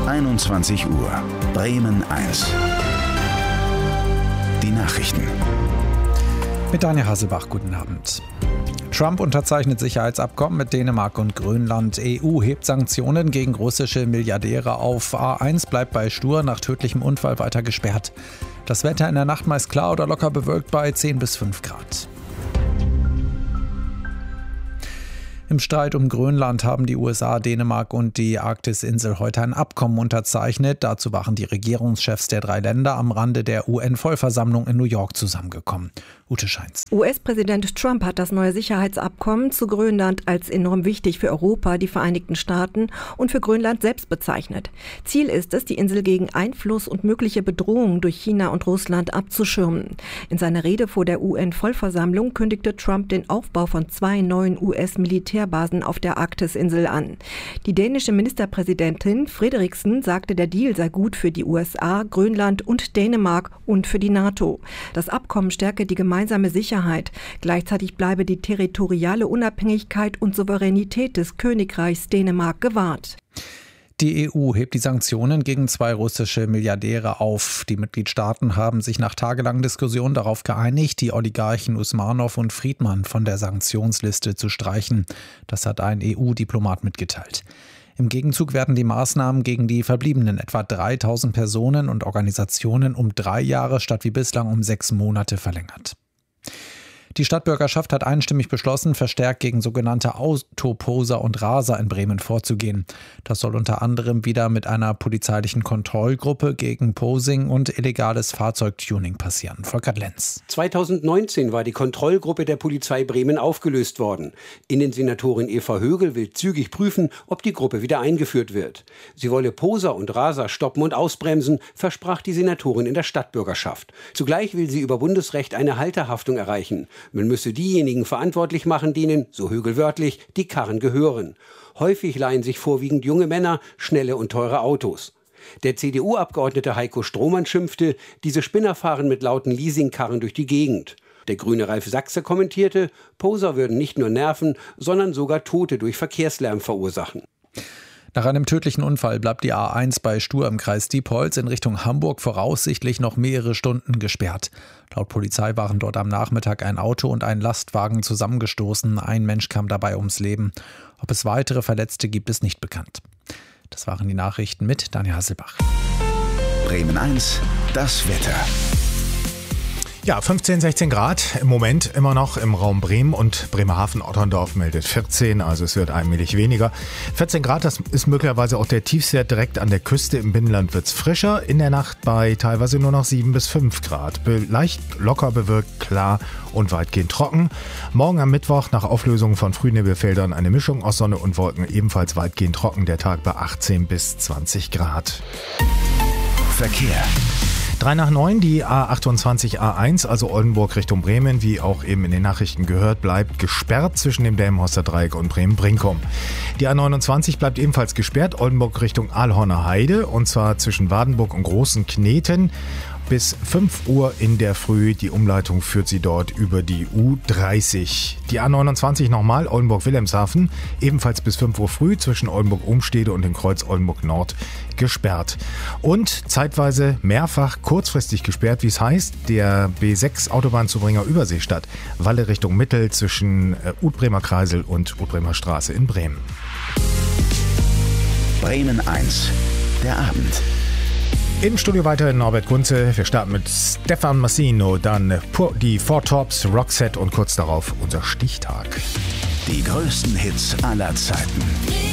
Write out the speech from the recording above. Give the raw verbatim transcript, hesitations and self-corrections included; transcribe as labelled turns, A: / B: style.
A: einundzwanzig Uhr. Bremen eins. Die Nachrichten.
B: Mit Daniel Hasselbach, guten Abend. Trump unterzeichnet Sicherheitsabkommen mit Dänemark und Grönland. E U hebt Sanktionen gegen russische Milliardäre auf. A eins bleibt bei Stur nach tödlichem Unfall weiter gesperrt. Das Wetter in der Nacht meist klar oder locker bewölkt bei zehn bis fünf Grad. Im Streit um Grönland haben die U S A, Dänemark und die Arktisinsel heute ein Abkommen unterzeichnet. Dazu waren die Regierungschefs der drei Länder am Rande der U N-Vollversammlung in New York zusammengekommen. Ute Scheins.
C: U S-Präsident Trump hat das neue Sicherheitsabkommen zu Grönland als enorm wichtig für Europa, die Vereinigten Staaten und für Grönland selbst bezeichnet. Ziel ist es, die Insel gegen Einfluss und mögliche Bedrohungen durch China und Russland abzuschirmen. In seiner Rede vor der U N-Vollversammlung kündigte Trump den Aufbau von zwei neuen U S-Militärbasen auf der Arktisinsel an. Die dänische Ministerpräsidentin Frederiksen sagte, der Deal sei gut für die U S A, Grönland und Dänemark und für die NATO. Das Abkommen stärke die gemeinsame Sicherheit. Gleichzeitig bleibe die territoriale Unabhängigkeit und Souveränität des Königreichs Dänemark gewahrt.
B: Die E U hebt die Sanktionen gegen zwei russische Milliardäre auf. Die Mitgliedstaaten haben sich nach tagelangen Diskussionen darauf geeinigt, die Oligarchen Usmanow und Friedman von der Sanktionsliste zu streichen. Das hat ein E U-Diplomat mitgeteilt. Im Gegenzug werden die Maßnahmen gegen die verbliebenen etwa dreitausend Personen und Organisationen um drei Jahre statt wie bislang um sechs Monate verlängert. Die Stadtbürgerschaft hat einstimmig beschlossen, verstärkt gegen sogenannte Autoposer und Raser in Bremen vorzugehen. Das soll unter anderem wieder mit einer polizeilichen Kontrollgruppe gegen Posing und illegales Fahrzeugtuning passieren. Volker Lenz.
D: zweitausendneunzehn war die Kontrollgruppe der Polizei Bremen aufgelöst worden. Innensenatorin Eva Högel will zügig prüfen, ob die Gruppe wieder eingeführt wird. Sie wolle Poser und Raser stoppen und ausbremsen, versprach die Senatorin in der Stadtbürgerschaft. Zugleich will sie über Bundesrecht eine Halterhaftung erreichen. Man müsse diejenigen verantwortlich machen, denen, so Högel wörtlich, die Karren gehören. Häufig leihen sich vorwiegend junge Männer schnelle und teure Autos. Der C D U-Abgeordnete Heiko Strohmann schimpfte, diese Spinner fahren mit lauten Leasingkarren durch die Gegend. Der grüne Ralf Sachse kommentierte, Poser würden nicht nur nerven, sondern sogar Tote durch Verkehrslärm verursachen.
B: Nach einem tödlichen Unfall bleibt die A eins bei Stur im Kreis Diepholz in Richtung Hamburg voraussichtlich noch mehrere Stunden gesperrt. Laut Polizei waren dort am Nachmittag ein Auto und ein Lastwagen zusammengestoßen. Ein Mensch kam dabei ums Leben. Ob es weitere Verletzte gibt, ist nicht bekannt. Das waren die Nachrichten mit Daniel Hasselbach.
A: Bremen eins, das Wetter.
E: Ja, fünfzehn, sechzehn Grad im Moment immer noch im Raum Bremen und Bremerhaven-Otterndorf meldet vierzehn, also es wird allmählich weniger. vierzehn Grad, das ist möglicherweise auch der Tiefstwert direkt an der Küste. Im Binnenland wird es frischer, in der Nacht bei teilweise nur noch sieben bis fünf Grad. Be- leicht locker bewölkt, klar und weitgehend trocken. Morgen am Mittwoch nach Auflösung von Frühnebelfeldern eine Mischung aus Sonne und Wolken, ebenfalls weitgehend trocken, der Tag bei achtzehn bis zwanzig Grad.
A: Verkehr.
E: drei nach neun, die A achtundzwanzig A eins, also Oldenburg Richtung Bremen, wie auch eben in den Nachrichten gehört, bleibt gesperrt zwischen dem Delmenhorster Dreieck und Bremen-Brinkum. Die A neunundzwanzig bleibt ebenfalls gesperrt, Oldenburg Richtung Aalhorner Heide, und zwar zwischen Wadenburg und Großen Kneten. Bis fünf Uhr in der Früh. Die Umleitung führt sie dort über die U dreißig. Die A neunundzwanzig nochmal, Oldenburg-Wilhelmshaven, ebenfalls bis fünf Uhr früh zwischen Oldenburg-Umstede und dem Kreuz Oldenburg-Nord gesperrt. Und zeitweise mehrfach kurzfristig gesperrt, wie es heißt, der B sechs Autobahnzubringer Überseestadt, Walle Richtung Mittel zwischen Utbremer Kreisel und Utbremer Straße in Bremen.
A: Bremen eins, der Abend.
E: Im Studio weiter Norbert Kunze. Wir starten mit Stefan Massino, dann die Four Tops, Roxette und kurz darauf unser Stichtag.
A: Die größten Hits aller Zeiten.